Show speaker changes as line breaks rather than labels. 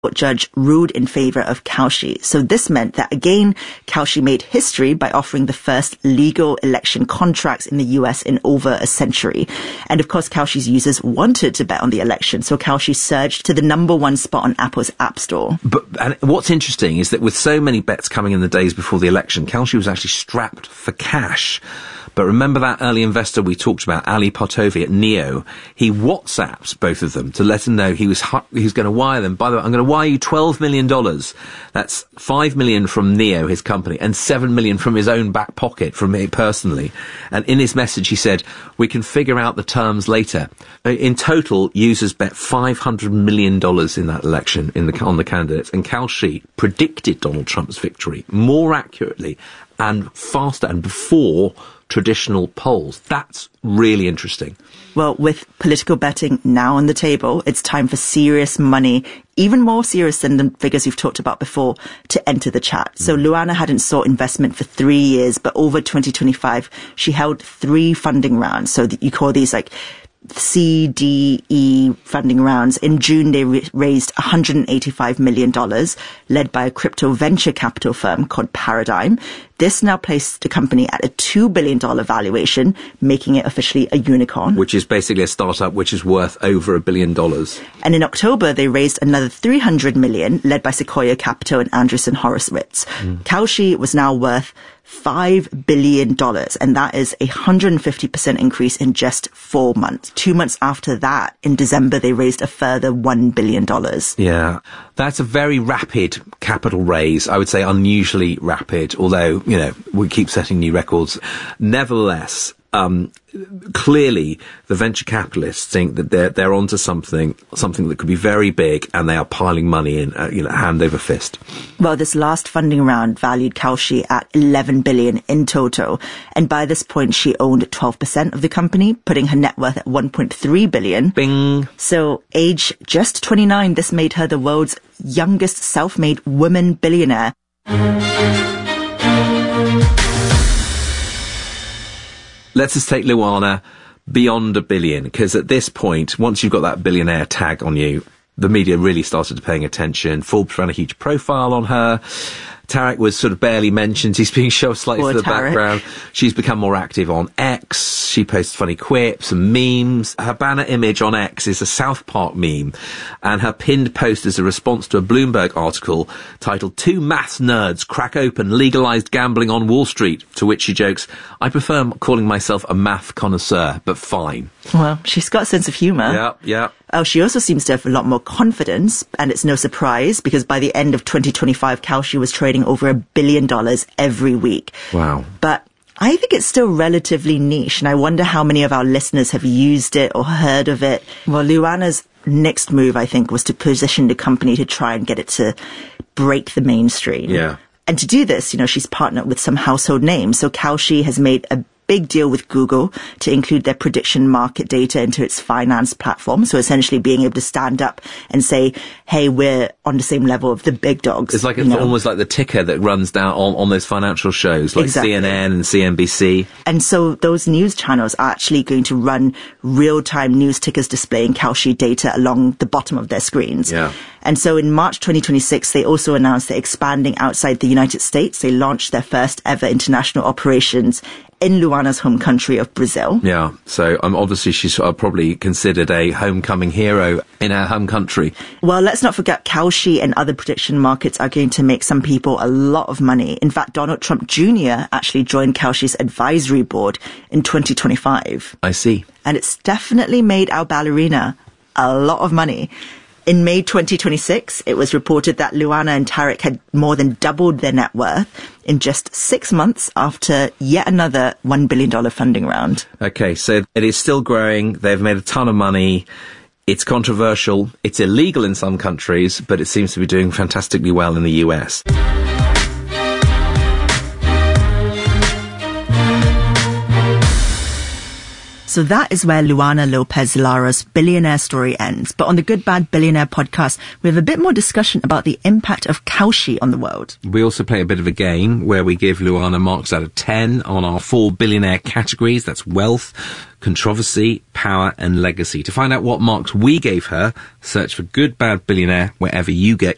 judge ruled in favor of Kalshi. So this meant that, again, Kalshi made history by offering the first legal election contracts in the US in over a century. And of course, Kalshi's users wanted to bet on the election, so Kalshi surged to the #1 spot on Apple's App Store.
And what's interesting is that with so many bets coming in the days before the election, Kalshi was actually strapped for cash. But remember that early investor we talked about, Ali Partovi at Neo? He WhatsApped both of them to let them know he was going to wire them. By the way, I'm going to wire you $12 million. That's $5 million from Neo, his company, and $7 million from his own back pocket, from me personally. And in his message, he said, we can figure out the terms later. In total, users bet $500 million in that election on the candidates. And Kalshi predicted Donald Trump's victory more accurately and faster and before traditional polls. That's really interesting.
Well, with political betting now on the table, it's time for serious money, even more serious than the figures we've talked about before, to enter the chat. So Luana hadn't sought investment for 3 years, but over 2025, she held 3 funding rounds. So you call these like C, D, E funding rounds. In June, they raised $185 million, led by a crypto venture capital firm called Paradigm. This now placed the company at a $2 billion valuation, making it officially a unicorn.
Which is basically a startup which is worth over $1 billion.
And in October, they raised another $300 million, led by Sequoia Capital and Andreessen Horowitz. Kalshi was now worth $5 billion, and that is a 150% increase in just 4 months. 2 months after that, in December, they raised a further $1 billion.
Yeah, that's a very rapid capital raise. I would say unusually rapid, although, you know, we keep setting new records. Nevertheless, clearly the venture capitalists think that they're onto something that could be very big, and they are piling money in, hand over fist.
Well, this last funding round valued Kalshi at $11 billion in total, and by this point she owned 12% of the company, putting her net worth at $1.3 billion.
Bing.
So, age just 29, this made her the world's youngest self-made woman billionaire.
Let's just take Luana beyond $1 billion, because at this point, once you've got that billionaire tag on you, the media really started paying attention. Forbes ran a huge profile on her. Tarek was sort of barely mentioned. He's being shoved slightly to the background. She's become more active on X. She posts funny quips and memes. Her banner image on X is a South Park meme, and her pinned post is a response to a Bloomberg article titled "Two Maths Nerds Crack Open Legalized Gambling on Wall Street," to which she jokes, "I prefer calling myself a math connoisseur, but fine."
Well, she's got a sense of humour.
Yeah.
Oh, she also seems to have a lot more confidence, and it's no surprise, because by the end of 2025, Kalshi was trading over $1 billion every week.
Wow.
But I think it's still relatively niche, and I wonder how many of our listeners have used it or heard of it. Well, Luana's next move, I think, was to position the company to try and get it to break the mainstream.
Yeah.
And to do this, she's partnered with some household names. So Kalshi has made a big deal with Google to include their prediction market data into its finance platform. So essentially being able to stand up and say, hey, we're on the same level of the big dogs.
It's like almost like the ticker that runs down on those financial shows, like
exactly.
CNN and CNBC.
And so those news channels are actually going to run real-time news tickers displaying Kalshi data along the bottom of their screens.
Yeah.
And so in March 2026, they also announced they're expanding outside the United States. They launched their first ever international operations in Luana's home country of Brazil.
Yeah, so obviously she's probably considered a homecoming hero in her home country.
Well, let's not forget Kalshi and other prediction markets are going to make some people a lot of money. In fact, Donald Trump Jr. actually joined Kalshi's advisory board in 2025.
I see.
And it's definitely made our ballerina a lot of money. In May 2026, it was reported that Luana and Tarek had more than doubled their net worth in just 6 months after yet another $1 billion funding round.
Okay, so it is still growing. They've made a ton of money. It's controversial. It's illegal in some countries, but it seems to be doing fantastically well in the US.
So that is where Luana Lopez Lara's billionaire story ends. But on the Good Bad Billionaire podcast, we have a bit more discussion about the impact of Kalshi on the world.
We also play a bit of a game where we give Luana marks out of 10 on our 4 billionaire categories. That's wealth, controversy, power and legacy. To find out what marks we gave her, search for Good Bad Billionaire wherever you get